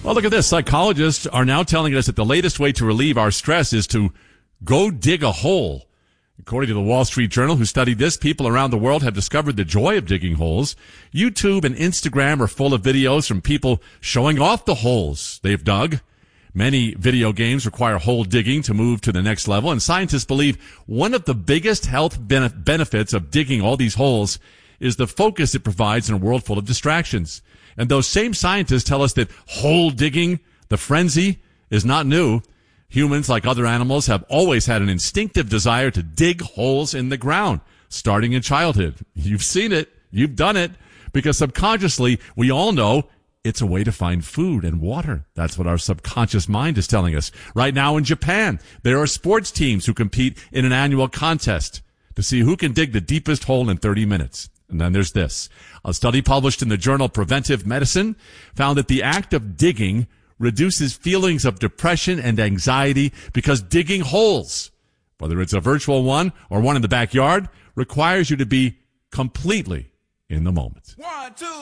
Well, look at this. Psychologists are now telling us that the latest way to relieve our stress is to go dig a hole. According to the Wall Street Journal, who studied this, people around the world have discovered the joy of digging holes. YouTube and Instagram are full of videos from people showing off the holes they've dug. Many video games require hole digging to move to the next level, and scientists believe one of the biggest health benefits of digging all these holes is the focus it provides in a world full of distractions. And those same scientists tell us that hole digging, the frenzy, is not new. Humans, like other animals, have always had an instinctive desire to dig holes in the ground, starting in childhood. You've seen it. You've done it. Because subconsciously, we all know it's a way to find food and water. That's what our subconscious mind is telling us. Right now in Japan, there are sports teams who compete in an annual contest to see who can dig the deepest hole in 30 minutes. And then there's this. A study published in the journal Preventive Medicine found that the act of digging reduces feelings of depression and anxiety because digging holes, whether it's a virtual one or one in the backyard, requires you to be completely in the moment. 1, 2